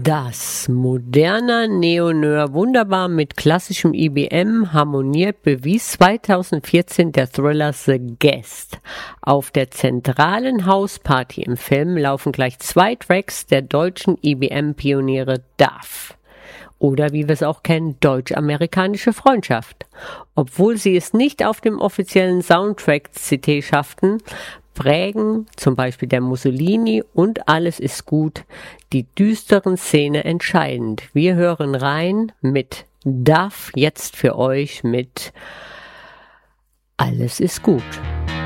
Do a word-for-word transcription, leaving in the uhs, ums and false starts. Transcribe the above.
Das moderner Neo-Noir wunderbar mit klassischem I B M harmoniert, bewies zweitausendvierzehn der Thriller The Guest. Auf der zentralen Hausparty im Film laufen gleich zwei Tracks der deutschen I B M-Pioniere D A F. Oder wie wir es auch kennen, deutsch-amerikanische Freundschaft. Obwohl sie es nicht auf dem offiziellen Soundtrack-C D schafften, prägen zum Beispiel der Mussolini und Alles ist gut die düsteren Szene entscheidend. Wir hören rein mit D A F, jetzt für euch mit Alles ist gut.